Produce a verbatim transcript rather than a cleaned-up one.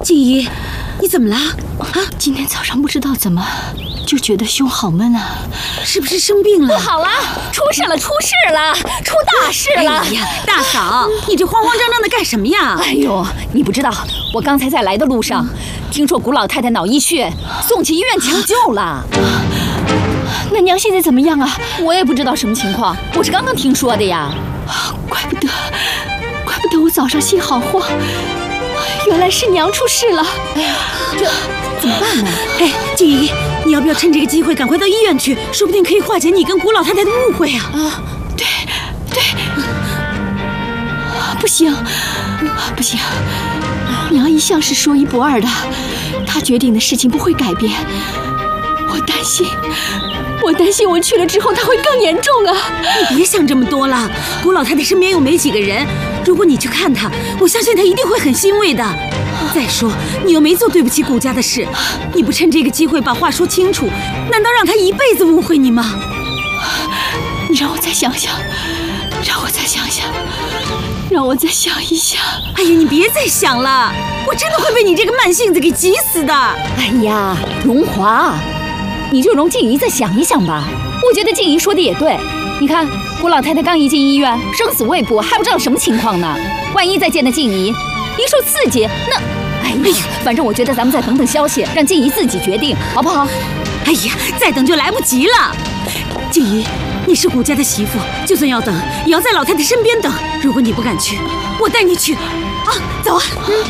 静怡，你怎么了？啊， 今天早上不知道怎么就觉得胸好闷啊， 是不是生病了？ 不好了，出事了，出事了，出大事了！ 哎呀，大嫂，你这慌慌张张的干什么呀？ 哎呦，你不知道，我刚才在来的路上，嗯、听说古老太太脑溢血，送去医院抢救了。啊、 那娘现在怎么样啊？ 我也不知道什么情况，我是刚刚听说的呀。 怪不得，怪不得我早上心好慌，原来是娘出事了。 哎呀，这怎么办呢？ 哎，静怡，你要不要趁这个机会赶快到医院去？说不定可以化解你跟古老太太的误会啊！ 啊，对，对，不行，不行，娘一向是说一不二的，她决定的事情不会改变。我担心，我担心我去了之后她会更严重啊！ 你别想这么多了，古老太太身边又没几个人，如果你去看她，我相信她一定会很欣慰的。再说，你又没做对不起古家的事，你不趁这个机会把话说清楚，难道让她一辈子误会你吗？ 你让我再想想，让我再想想，让我再想一想。 哎呀，你别再想了，我真的会被你这个慢性子给急死的。 哎呀，荣华，你就容静怡再想一想吧。我觉得静怡说的也对，你看古老太太刚一进医院，生死未卜，还不知道什么情况呢。万一再见到静怡，一受刺激，那……哎呀，反正我觉得咱们再等等消息，让静怡自己决定，好不好？ 哎呀，再等就来不及了。静怡，你是古家的媳妇，就算要等，也要在老太太身边等。如果你不敢去，我带你去。啊，走啊！嗯